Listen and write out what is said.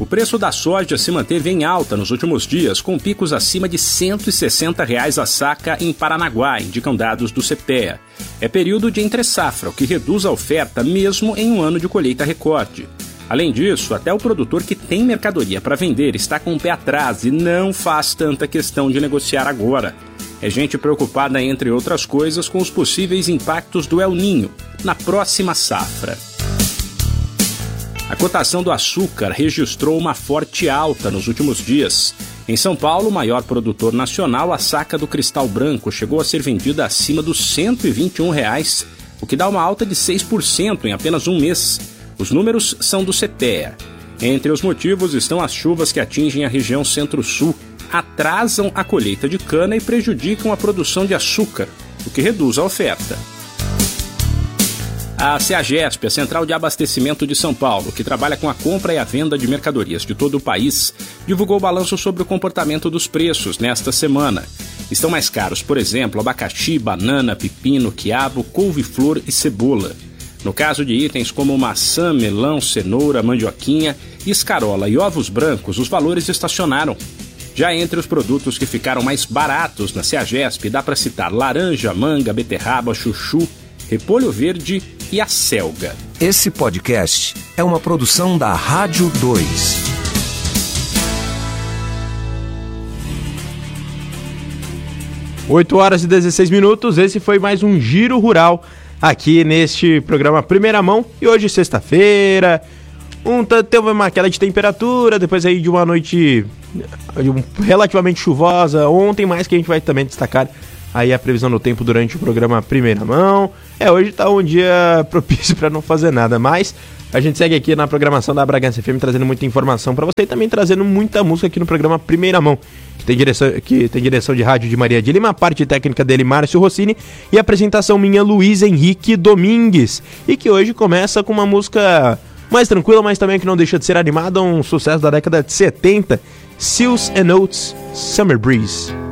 O preço da soja se manteve em alta nos últimos dias, com picos acima de R$ 160 a saca em Paranaguá, indicam dados do CPEA. É período de entre-safra, o que reduz a oferta mesmo em um ano de colheita recorde. Além disso, até o produtor que tem mercadoria para vender está com o pé atrás e não faz tanta questão de negociar agora. É gente preocupada, entre outras coisas, com os possíveis impactos do El Niño na próxima safra. A cotação do açúcar registrou uma forte alta nos últimos dias. Em São Paulo, o maior produtor nacional, a saca do cristal branco chegou a ser vendida acima dos R$ 121, o que dá uma alta de 6% em apenas um mês. Os números são do CPEA. Entre os motivos estão as chuvas que atingem a região centro-sul, atrasam a colheita de cana e prejudicam a produção de açúcar, o que reduz a oferta. A CEAGESP, a Central de Abastecimento de São Paulo, que trabalha com a compra e a venda de mercadorias de todo o país, divulgou o balanço sobre o comportamento dos preços nesta semana. Estão mais caros, por exemplo, abacaxi, banana, pepino, quiabo, couve-flor e cebola. No caso de itens como maçã, melão, cenoura, mandioquinha, escarola e ovos brancos, os valores estacionaram. Já entre os produtos que ficaram mais baratos na CEAGESP, dá para citar laranja, manga, beterraba, chuchu, repolho verde e a selga. Esse podcast é uma produção da Rádio 2. Oito horas e 16 minutos, esse foi mais um Giro Rural aqui neste programa Primeira Mão. E hoje, sexta-feira, teve uma queda de temperatura, depois aí de uma noite relativamente chuvosa. Ontem, mais que a gente vai também destacar aí a previsão do tempo durante o programa Primeira Mão. Hoje tá um dia propício para não fazer nada, mas a gente segue aqui na programação da Bragança FM trazendo muita informação para você e também trazendo muita música aqui no programa Primeira Mão, que tem direção de rádio de Maria de Lima, a parte técnica dele, Márcio Rossini, e a apresentação minha, Luiz Henrique Domingues, e que hoje começa com uma música mais tranquila, mas também que não deixa de ser animada, um sucesso da década de 70, Seals and Oates, Summer Breeze.